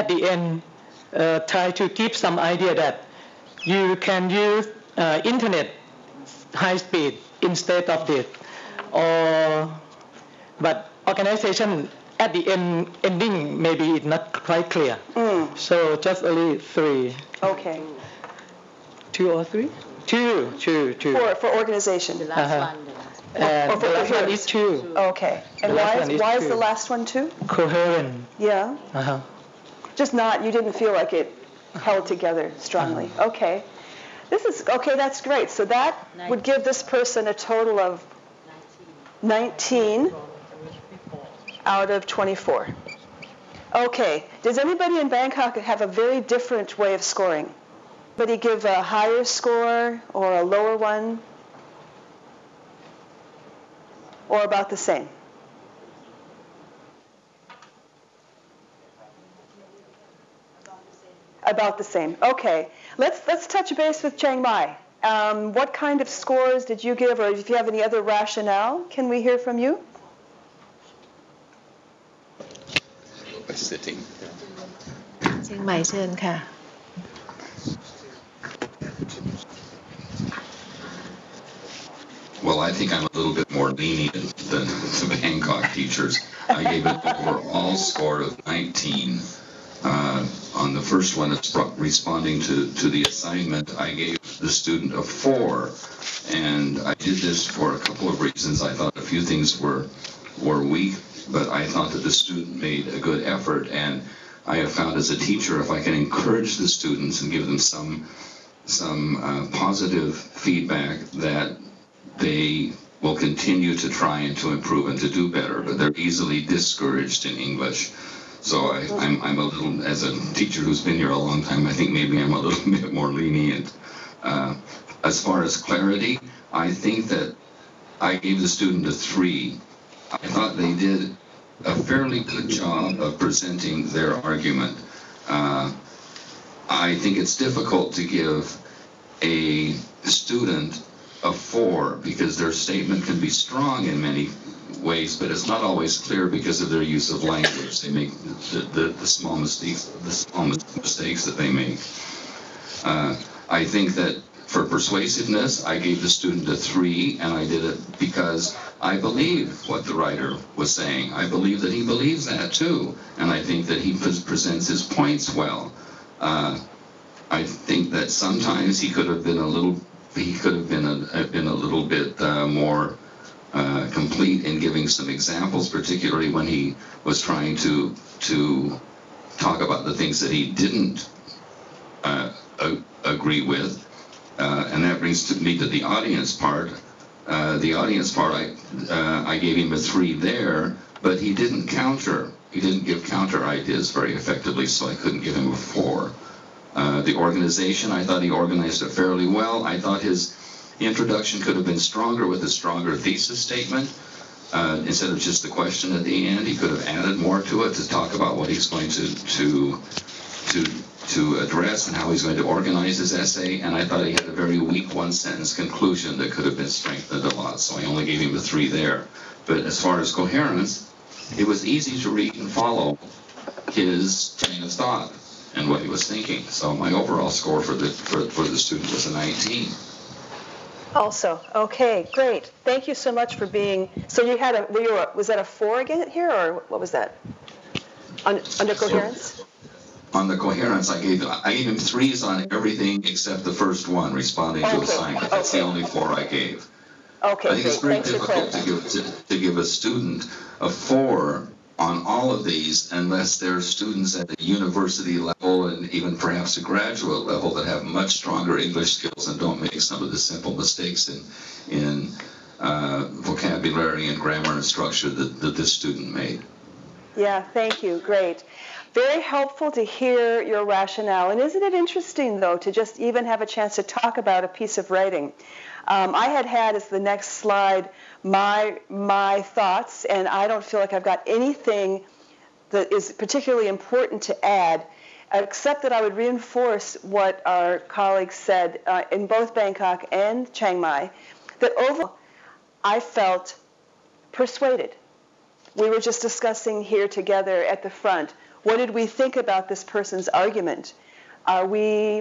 at the end try to give some idea that you can use internet high speed instead of this, but organization at the ending maybe it's not quite clear. So just only 3. Okay. 2 or 3? Two. For organization. The last one. And the last one is 2. Okay. And why is the last one 2? Coherent. Yeah. Just not, you didn't feel like it held together strongly. Okay. That's great. So that would give this person a total of 19 out of 24. Okay. Does anybody in Bangkok have a very different way of scoring? Anybody give a higher score or a lower one? Or about the same? About the same. Okay. Let's touch base with Chiang Mai. What kind of scores did you give, or if you have any other rationale, can we hear from you? By sitting. เชียงใหม่เชิญค่ะ Well, I think I'm a little bit more lenient than the Bangkok teachers. I gave an overall score of 19. On the first one, it's responding to the assignment, I gave the student a 4. And I did this for a couple of reasons. I thought a few things were weak, but I thought that the student made a good effort. And I have found as a teacher, if I can encourage the students and give them some positive feedback, that they will continue to try and to improve and to do better, but they're easily discouraged in English. So I'm a little, as a teacher who's been here a long time, I think maybe I'm a little bit more lenient. As far as clarity, I think that I gave the student a 3. I thought they did a fairly good job of presenting their argument. I think it's difficult to give a student a 4 because their statement can be strong in many ways, but it's not always clear because of their use of language. They make the small mistakes that they make. I think that for persuasiveness, I gave the student a 3, and I did it because I believe what the writer was saying. I believe that he believes that too, and I think that he presents his points well. I think that sometimes he could have been a little bit more complete in giving some examples, particularly when he was trying to talk about the things that he didn't agree with. And that brings me to the audience part. The audience part, I gave him a 3 there, but he didn't counter. He didn't give counter ideas very effectively, so I couldn't give him a 4. The organization, I thought he organized it fairly well. I thought his introduction could have been stronger with a stronger thesis statement. Instead of just the question at the end, he could have added more to it to talk about what he's going to address and how he's going to organize his essay. And I thought he had a very weak one-sentence conclusion that could have been strengthened a lot. So I only gave him a 3 there. But as far as coherence, it was easy to read and follow his train of thought and what he was thinking. So my overall score for the student was a 19. Also, okay, great. Thank you so much for being. So you had was that a 4 again here, or what was that? Under coherence. On the coherence, I gave him 3s on everything except the first one, responding to assignment. That's the only 4 I gave. Okay, I think it's very difficult to give a student a 4 on all of these unless they're students at the university level and even perhaps a graduate level that have much stronger English skills and don't make some of the simple mistakes in vocabulary and grammar and structure that this student made. Yeah, thank you. Great. Very helpful to hear your rationale. And isn't it interesting, though, to just even have a chance to talk about a piece of writing? I had as the next slide my thoughts, and I don't feel like I've got anything that is particularly important to add, except that I would reinforce what our colleagues said in both Bangkok and Chiang Mai, that overall I felt persuaded. We were just discussing here together at the front What did we think about this person's argument? Are we